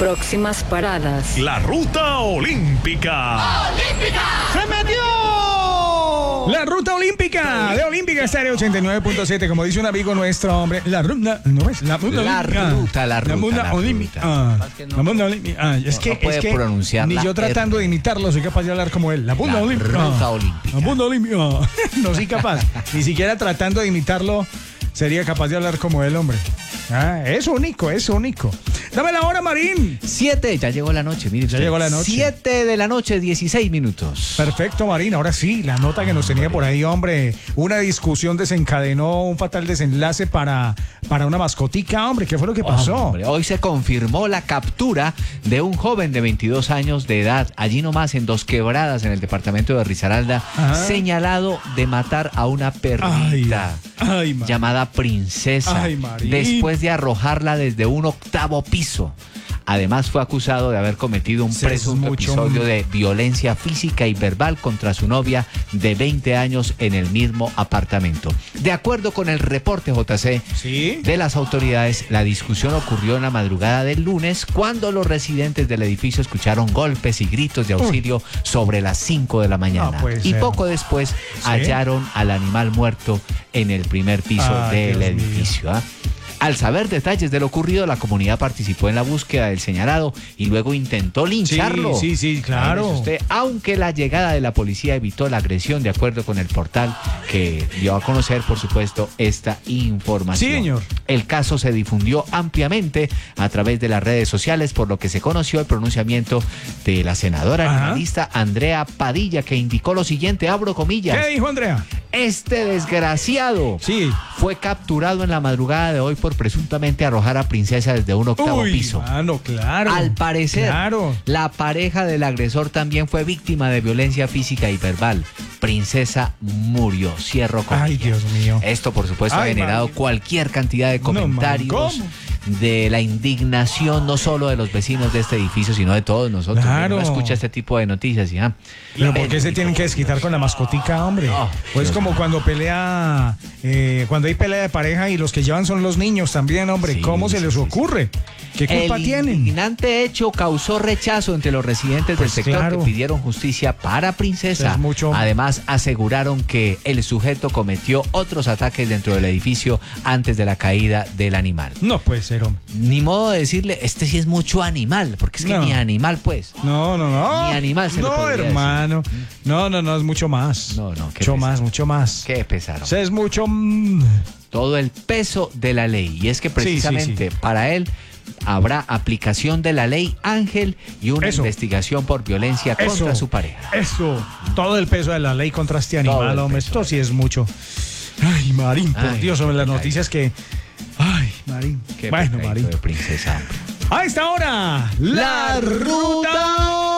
Próximas paradas. La ruta olímpica. ¡Olímpica! ¡Se metió! La ruta olímpica de Olímpica Estéreo 89.7, como dice un amigo nuestro, hombre. La ruta, ¿no es? La ruta olímpica. La ruta olímpica. La ruta olímpica. Es que pronunciar ni yo tratando de imitarlo soy capaz de hablar como él. La ruta olímpica. Ruta olímpica. La ruta olímpica. No soy capaz. Ni siquiera tratando de imitarlo sería capaz de hablar como él, hombre. Es único, es único. Dame la hora, Marín. 7, ya llegó la noche, mire. Ya llegó la noche. 7 de la noche, 16 minutos. Perfecto, Marín. Ahora sí, la nota que nos tenía por ahí, hombre. Una discusión desencadenó un fatal desenlace para una mascotica, hombre. ¿Qué fue lo que pasó? Hombre, hoy se confirmó la captura de un joven de 22 años de edad, allí nomás en Dos Quebradas, en el departamento de Risaralda, señalado de matar a una perrita llamada Princesa, después de arrojarla desde un 8º piso. Además fue acusado de haber cometido un presunto episodio de violencia física y verbal contra su novia de 20 años en el mismo apartamento. De acuerdo con el reporte JC de las autoridades, la discusión ocurrió en la madrugada del lunes cuando los residentes del edificio escucharon golpes y gritos de auxilio sobre las 5 de la mañana. Y poco después hallaron al animal muerto en el primer piso del edificio. Al saber detalles de lo ocurrido, la comunidad participó en la búsqueda del señalado y luego intentó lincharlo. Sí, claro. Aunque la llegada de la policía evitó la agresión, de acuerdo con el portal que dio a conocer, por supuesto, esta información. Sí, señor. El caso se difundió ampliamente a través de las redes sociales, por lo que se conoció el pronunciamiento de la senadora animalista Andrea Padilla, que indicó lo siguiente, abro comillas. ¿Qué dijo Andrea? Este desgraciado fue capturado en la madrugada de hoy por presuntamente arrojar a Princesa desde un 8º piso. Claro. Al parecer, la pareja del agresor también fue víctima de violencia física y verbal. Princesa murió. Cierro comillas. Ay, Dios mío. Esto, por supuesto, ha generado cualquier cantidad de comentarios. De la indignación no solo de los vecinos de este edificio, sino de todos nosotros. Claro. Uno escucha este tipo de noticias, ¿ya? Pero ¿por qué se tienen que desquitar con la mascotica, hombre? Pues como cuando pelea, cuando hay pelea de pareja y los que llevan son los niños también, hombre. ¿Cómo se les ocurre? ¿Qué culpa tienen? El indignante hecho causó rechazo entre los residentes del sector que pidieron justicia para Princesa. Además, aseguraron que el sujeto cometió otros ataques dentro del edificio antes de la caída del animal. No puede ser, hombre. Ni modo de decirle, este sí es mucho animal, porque es que ni animal, pues. No. Ni animal se le podría hermano. decir. No, es mucho más. Mucho más. Qué pesado. Es mucho... Todo el peso de la ley. Y es que precisamente para él habrá aplicación de la ley Ángel y una investigación por violencia contra su pareja. Todo el peso de la ley contra este animal, hombre. Esto sí es mucho. Ay, Marín, por Dios, sobre las noticias que... Ay, Marín. Qué bueno, Marín. De Princesa. A esta hora, la ruta